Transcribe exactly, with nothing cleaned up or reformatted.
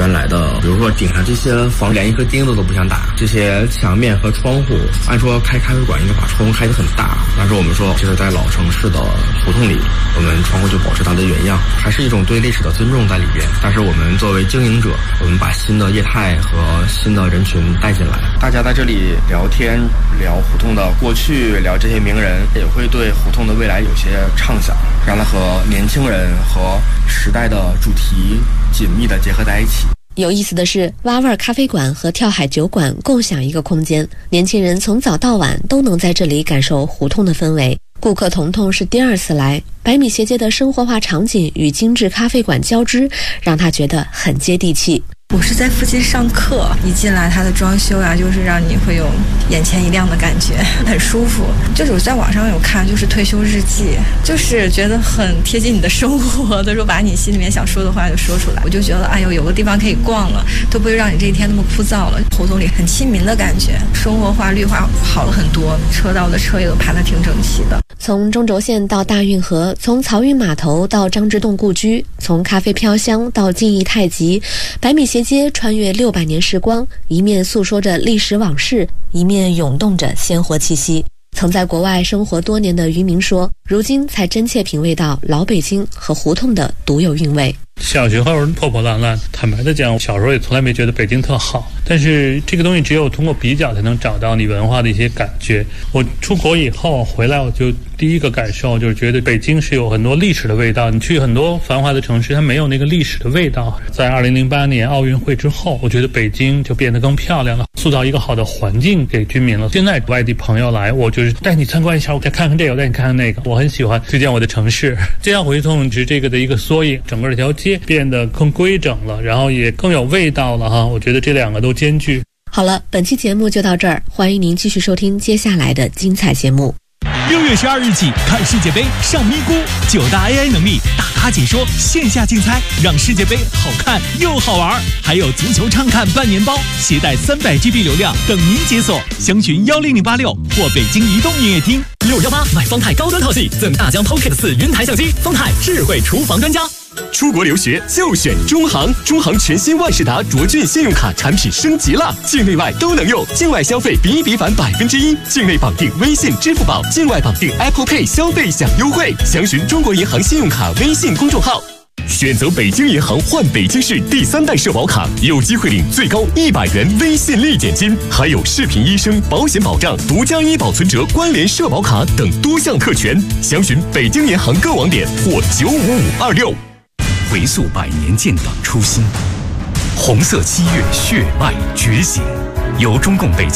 传来的，比如说顶上这些房连一颗钉子都不想打，这些墙面和窗户，按说开咖啡馆应该把窗户开得很大，但是我们说，其实在老城市的胡同里，我们窗户就保持它的原样，还是一种对历史的尊重在里边。但是我们作为经营者，我们把新的业态和新的人群带进来，大家在这里聊天，聊胡同的过去，聊这些名人，也会对胡同的未来有些畅想，让它和年轻人和时代的主题紧密地结合在一起。 有意思的是，蛙味咖啡馆和跳海酒馆共享一个空间，年轻人从早到晚都能在这里感受胡同的氛围。顾客彤彤是第二次来，百米斜街的生活化场景与精致咖啡馆交织，让他觉得很接地气。 我是在附近上课，一进来它的装修啊，就是让你会有眼前一亮的感觉，很舒服。就是我在网上有看，就是退休日记，就是觉得很贴近你的生活的时候，把你心里面想说的话就说出来。我就觉得，哎呦，有个地方可以逛了，都不会让你这一天那么枯燥了。胡同里很亲民的感觉，生活化、绿化好了很多，车道的车也都排得挺整齐的。 从中轴线到大运河，从漕运码头到张之洞故居，从咖啡飘香到记忆太极，百米斜街穿越六百年时光，一面诉说着历史往事，一面涌动着鲜活气息。曾在国外生活多年的于明说，如今才真切品味到老北京和胡同的独有韵味。 小时候破破烂烂，坦白的讲，小时候也从来没觉得北京特好，但是这个东西只有通过比较才能找到你文化的一些感觉。我出国以后回来，我就第一个感受就是觉得北京是有很多历史的味道，你去很多繁华的城市它没有那个历史的味道。在二零零八年奥运会之后，我觉得北京就变得更漂亮了，塑造一个好的环境给居民了。现在外地朋友来，我就是带你参观一下，我再看看这个，我带你看看那个，我很喜欢推荐我的城市。这样回通是这个的一个缩影，整个这条街变得更规整了，然后也更有味道了哈。我觉得这两个都兼具。 好了，本期节目就到这儿，欢迎您继续收听接下来的精彩节目。 六月十二日起看世界杯上咪咕，九大 A I 能力大咖解说，线下竞猜，让世界杯好看又好玩。还有足球畅看半年包，携带三百 G B 流量等您解锁。详询幺零零八六或北京移动营业厅。 六幺八买方太高端套系，赠大疆 Pocket 四云台相机，方太智慧厨房专家。 出国留学就选中航，中航全新万事达卓俊信用卡产品升级了，境内外都能用，境外消费比一比返百分之一，境内绑定微信、支付宝，境外绑定 Apple Pay 消费享优惠。详询中国银行信用卡微信公众号。选择北京银行换北京市第三代社保卡，有机会领最高一百元微信立减金，还有视频医生、保险保障、独家医保存折、关联社保卡等多项特权。详询北京银行各网点或九五五二六。 回溯百年建党初心，红色七月血脉觉醒，由中共北京